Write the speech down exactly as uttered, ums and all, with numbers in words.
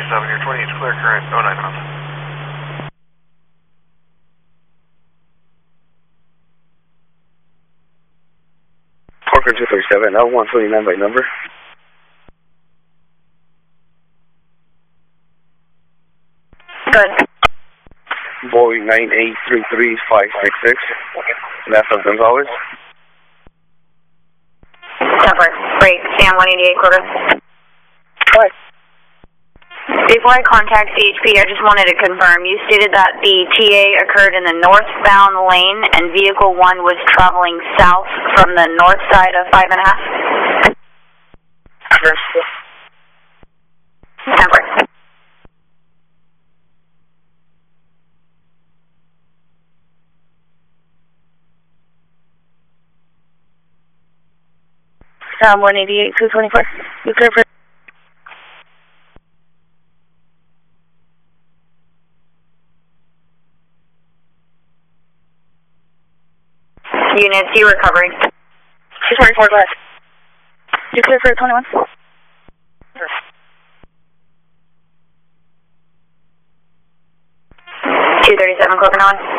twenty-seven, your twenty-eight is clear current, oh nine off. Parker two thirty-seven, L one twenty-nine by number. Good. Boeing nine eight three three five six six, Nassau Gonzalez. Cover. Break. Sam one eighty-eight, quarter. Hi. Before I contact C H P, I just wanted to confirm. You stated that the T A occurred in the northbound lane and vehicle one was traveling south from the north side of five and a half? Cover. Sam one eighty-eight, two twenty-four. You clear for... Unit C recovering. two twenty-four, go ahead. You clear for twenty-one? two thirty-seven, closing on.